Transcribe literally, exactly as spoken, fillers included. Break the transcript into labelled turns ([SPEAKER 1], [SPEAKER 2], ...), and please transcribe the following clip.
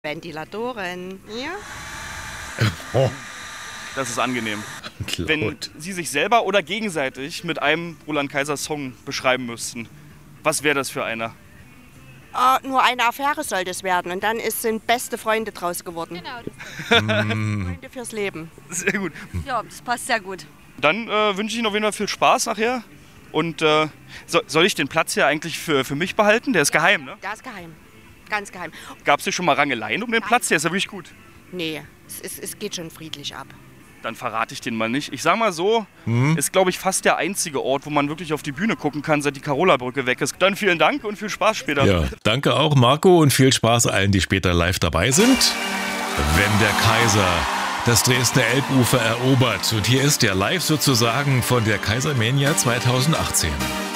[SPEAKER 1] Ventilatoren. Ja?
[SPEAKER 2] Oh,
[SPEAKER 3] Das ist angenehm.
[SPEAKER 2] laut.
[SPEAKER 3] Wenn Sie sich selber oder gegenseitig mit einem Roland-Kaiser-Song beschreiben müssten, was wäre das für einer?
[SPEAKER 1] Äh, nur eine Affäre soll das werden und dann ist, sind beste Freunde draus geworden.
[SPEAKER 4] Genau, das,
[SPEAKER 1] Freunde fürs Leben.
[SPEAKER 3] Sehr gut.
[SPEAKER 4] ja, das passt sehr gut.
[SPEAKER 3] Dann äh, wünsche ich Ihnen auf jeden Fall viel Spaß nachher. Und äh, so, soll ich den Platz hier eigentlich für, für mich behalten? Der ist geheim, ne?
[SPEAKER 1] Der ist geheim. Ganz geheim.
[SPEAKER 3] Gab es hier schon mal Rangeleien um den Platz? Der ist ja wirklich gut.
[SPEAKER 1] Nee, es, ist, es geht schon friedlich ab.
[SPEAKER 3] Dann verrate ich den mal nicht. Ich sag mal so, ist glaube ich fast der einzige Ort, wo man wirklich auf die Bühne gucken kann, seit die Carola-Brücke weg ist. Dann vielen Dank und viel Spaß später.
[SPEAKER 2] Ja, danke auch, Marco, und viel Spaß allen, die später live dabei sind. Wenn der Kaiser das Dresdner Elbufer erobert. Und hier ist der live sozusagen von der Kaisermania zweitausendachtzehn.